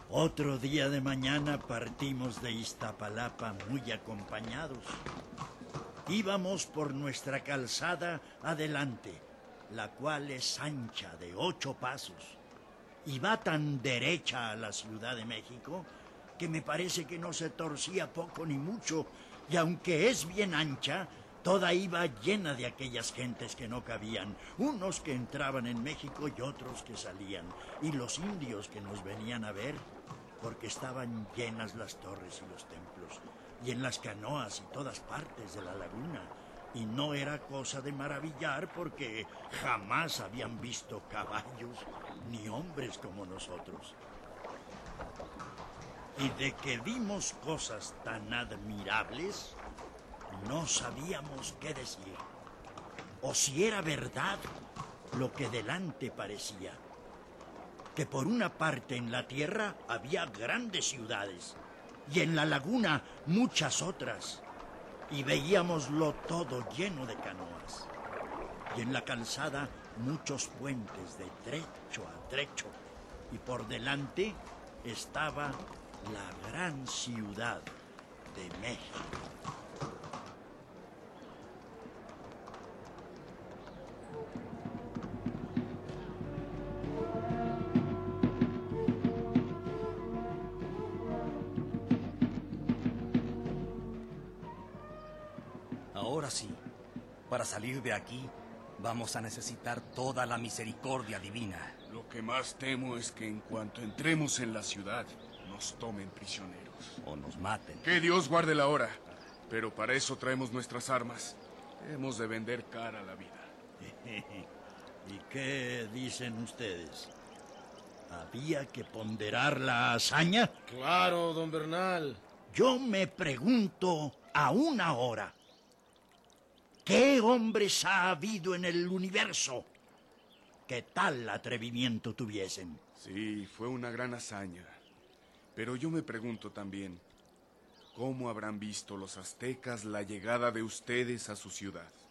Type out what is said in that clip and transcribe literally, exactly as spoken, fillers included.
Otro día de mañana partimos de Iztapalapa muy acompañados. Íbamos por nuestra calzada adelante, la cual es ancha de ocho pasos, y va tan derecha a la Ciudad de México que me parece que no se torcía poco ni mucho, y aunque es bien ancha, toda iba llena de aquellas gentes que no cabían, unos que entraban en México y otros que salían, y los indios que nos venían a ver, porque estaban llenas las torres y los templos, y en las canoas y todas partes de la laguna, y no era cosa de maravillar porque jamás habían visto caballos ni hombres como nosotros. Y de que vimos cosas tan admirables, no sabíamos qué decir, o si era verdad lo que delante parecía, que por una parte en la tierra había grandes ciudades, y en la laguna muchas otras, y veíamoslo todo lleno de canoas, y en la calzada muchos puentes de trecho a trecho, y por delante estaba la gran ciudad de México. Ahora sí, para salir de aquí, vamos a necesitar toda la misericordia divina. Lo que más temo es que en cuanto entremos en la ciudad, nos tomen prisioneros. O nos maten. Que Dios guarde la hora. Pero para eso traemos nuestras armas. Hemos de vender cara la vida. ¿Y qué dicen ustedes? ¿Había que ponderar la hazaña? Claro, don Bernal. Yo me pregunto aún ahora, ¿qué hombres ha habido en el universo que tal atrevimiento tuviesen? Sí, fue una gran hazaña. Pero yo me pregunto también, ¿cómo habrán visto los aztecas la llegada de ustedes a su ciudad?